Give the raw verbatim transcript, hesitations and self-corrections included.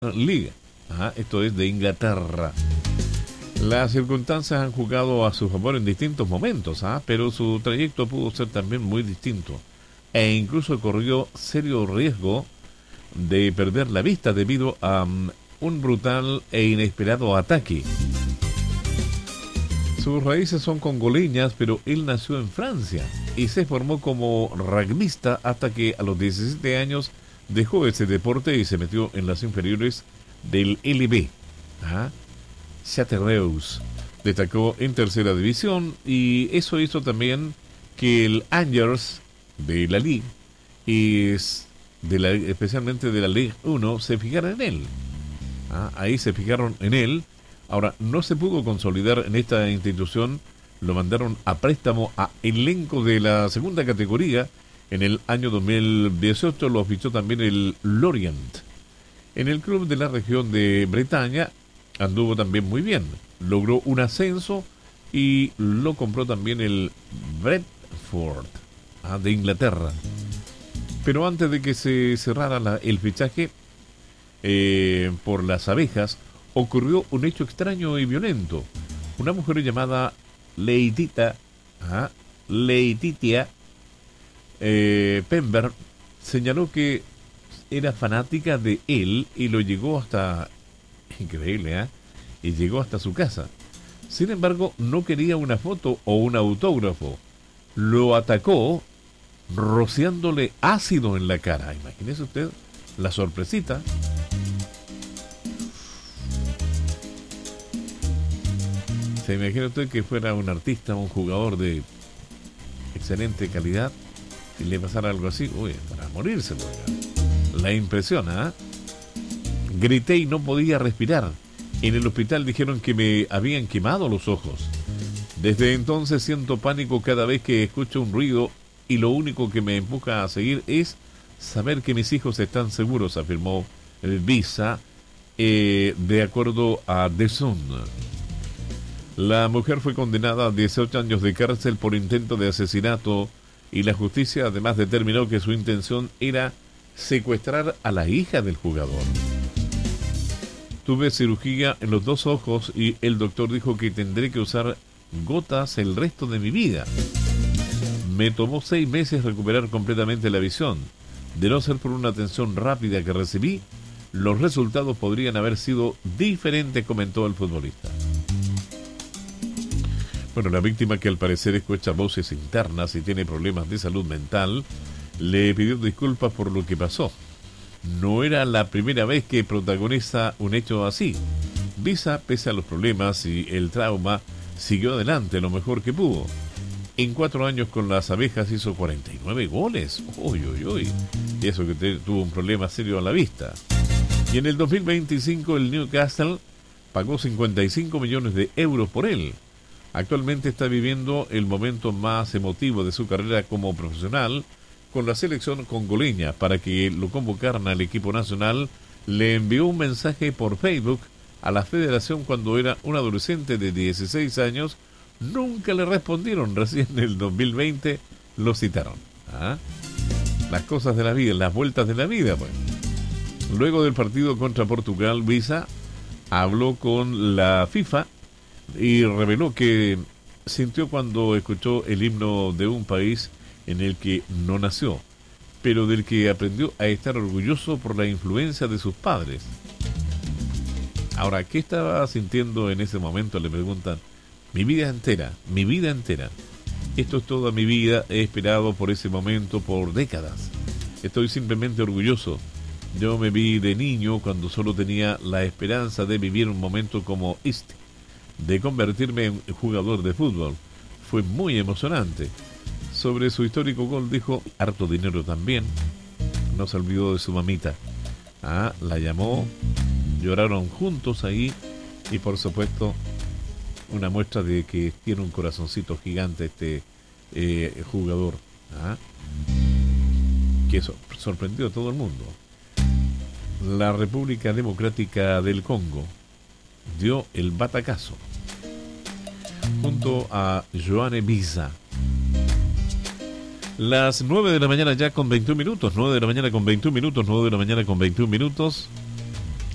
League. Ajá, esto es de Inglaterra. Las circunstancias han jugado a su favor en distintos momentos, ¿ah? Pero su trayecto pudo ser también muy distinto. E incluso corrió serio riesgo de perder la vista debido a um, un brutal e inesperado ataque. Sus raíces son congoleñas, pero él nació en Francia y se formó como rugbyista hasta que a los diecisiete años dejó ese deporte y se metió en las inferiores del L B. ¿Ah? Chartreuse destacó en tercera división y eso hizo también que el Angers de la Ligue y de la, especialmente de la Ligue uno se fijara en él. ¿Ah? Ahí se fijaron en él. Ahora, no se pudo consolidar en esta institución, lo mandaron a préstamo a elenco de la segunda categoría. En el año dos mil dieciocho lo fichó también el Lorient. En el club de la región de Bretaña anduvo también muy bien. Logró un ascenso y lo compró también el Brentford, ¿ah? de Inglaterra. Pero antes de que se cerrara la, el fichaje eh, por las abejas, ocurrió un hecho extraño y violento. Una mujer llamada Leitita, ¿ah? Leititia eh, Pember señaló que era fanática de él y lo llegó hasta... Increíble, ¿eh? Y llegó hasta su casa. Sin embargo, no quería una foto o un autógrafo. Lo atacó rociándole ácido en la cara. Imagínese usted la sorpresita. ¿Se imagina usted que fuera un artista, un jugador de excelente calidad y le pasara algo así? Uy, para morirse, oiga. La impresiona, ¿eh? Grité y no podía respirar. En el hospital dijeron que me habían quemado los ojos. Desde entonces siento pánico cada vez que escucho un ruido y lo único que me empuja a seguir es saber que mis hijos están seguros, afirmó el Visa, eh, de acuerdo a The Sun. La mujer fue condenada a dieciocho años de cárcel por intento de asesinato y la justicia además determinó que su intención era secuestrar a la hija del jugador. Tuve cirugía en los dos ojos y el doctor dijo que tendré que usar gotas el resto de mi vida. Me tomó seis meses recuperar completamente la visión. De no ser por una atención rápida que recibí, los resultados podrían haber sido diferentes, comentó el futbolista. Bueno, la víctima, que al parecer escucha voces internas y tiene problemas de salud mental, le pidió disculpas por lo que pasó. No era la primera vez que protagoniza un hecho así. Visa, pese a los problemas y el trauma, siguió adelante lo mejor que pudo. En cuatro años con las abejas hizo cuarenta y nueve goles. Uy, uy, uy. Y eso que te, tuvo un problema serio a la vista. Y en el dos mil veinticinco el Newcastle pagó cincuenta y cinco millones de euros por él. Actualmente está viviendo el momento más emotivo de su carrera como profesional con la selección congoleña. Para que lo convocaran al equipo nacional, le envió un mensaje por Facebook a la federación cuando era un adolescente de dieciséis años. Nunca le respondieron. Recién en el dos mil veinte lo citaron. ¿Ah? Las cosas de la vida, las vueltas de la vida, pues. Luego del partido contra Portugal, Visa habló con la FIFA y reveló que sintió cuando escuchó el himno de un país en el que no nació, pero del que aprendió a estar orgulloso por la influencia de sus padres. Ahora, ¿qué estaba sintiendo en ese momento? Le preguntan. Mi vida entera, mi vida entera. Esto es toda mi vida, he esperado por ese momento por décadas. Estoy simplemente orgulloso. Yo me vi de niño cuando solo tenía la esperanza de vivir un momento como este, de convertirme en jugador de fútbol. Fue muy emocionante. Sobre su histórico gol dijo, harto dinero también. No se olvidó de su mamita. Ah, la llamó, lloraron juntos ahí y por supuesto una muestra de que tiene un corazoncito gigante este eh, jugador. ¿Ah? Que eso sorprendió a todo el mundo. La República Democrática del Congo dio el batacazo junto a Joanne Visa. Las nueve de la mañana ya con veintiún minutos, nueve de la mañana con veintiún minutos, nueve de la mañana con veintiún minutos.